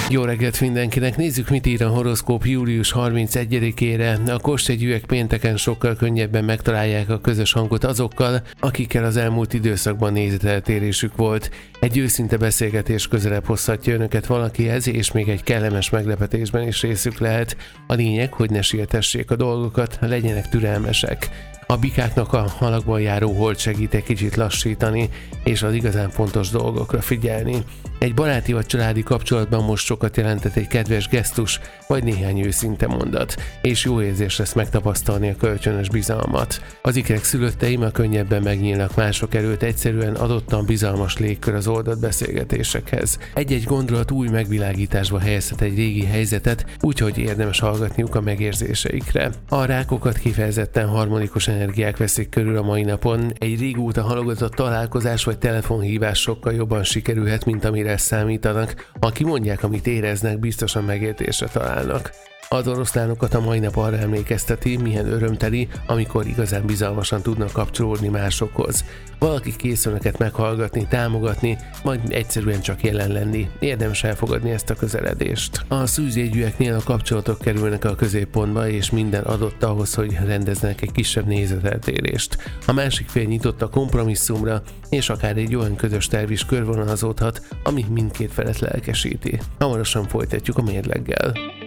Jó reggelt mindenkinek! Nézzük, mit ír a horoszkóp július 31-ére. A kossuth pénteken sokkal könnyebben megtalálják a közös hangot azokkal, akikkel az elmúlt időszakban nézeteltérésük volt. Egy őszinte beszélgetés közelebb hozhatja önöket valakihez, és még egy kellemes meglepetésben is részük lehet. A lényeg, hogy ne sietessék a dolgokat, legyenek türelmesek. A bikáknak a halakban járó hold segít egy kicsit lassítani, és az igazán fontos dolgokra figyelni. Egy baráti vagy családi kapcsolatban most sokat jelentett egy kedves gesztus, vagy néhány őszinte mondat, és jó érzés lesz megtapasztalni a kölcsönös bizalmat. Az ikrek szülötteim a könnyebben megnyílnak mások előtt, egyszerűen adottan bizalmas légkör az oldott beszélgetésekhez. Egy-egy gondolat új megvilágításba helyezhet egy régi helyzetet, úgyhogy érdemes hallgatniuk a megérzéseikre. A rákokat kifejezetten harmonikus energiák veszik körül a mai napon. Egy régóta halogatott találkozás vagy telefonhívás sokkal jobban sikerülhet, mint amire számítanak. Ha kimondják, amit éreznek, biztosan megértésre találnak. Az oroszlánokat a mai nap arra emlékezteti, milyen örömteli, amikor igazán bizalmasan tudnak kapcsolódni másokhoz. Valaki kész önöket meghallgatni, támogatni, majd egyszerűen csak jelen lenni. Érdemes elfogadni ezt a közeledést. A szűzjegyűeknél a kapcsolatok kerülnek a középpontba, és minden adott ahhoz, hogy rendeznek egy kisebb nézeteltérést. A másik fél nyitott a kompromisszumra, és akár egy olyan közös terv is körvonalazódhat, ami mindkét felet lelkesíti. Hamarosan folytatjuk a mérleggel.